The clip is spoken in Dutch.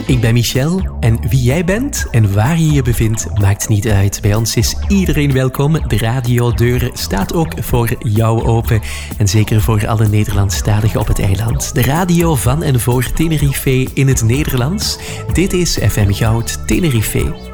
Ik ben Michel en wie jij bent en waar je je bevindt, maakt niet uit. Bij ons is iedereen welkom. De radiodeur staat ook voor jou open. En zeker voor alle Nederlandstaligen op het eiland. De radio van en voor Tenerife in het Nederlands. Dit is FM Goud Tenerife.